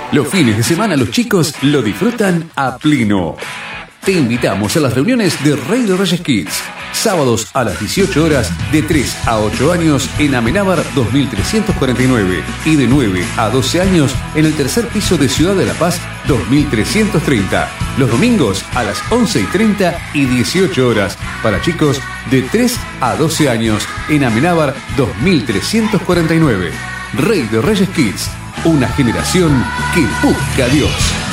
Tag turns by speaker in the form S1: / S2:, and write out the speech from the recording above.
S1: Los fines de semana los chicos lo disfrutan a pleno. Te invitamos a las reuniones de Rey de Reyes Kids. Sábados a las 18 horas de 3 a 8 años en Amenábar 2349 y de 9 a 12 años en el tercer piso de Ciudad de la Paz 2330. Los domingos a las 11:30 y 18 horas para chicos de 3 a 12 años en Amenábar 2349. Rey de Reyes Kids, una generación que busca a Dios.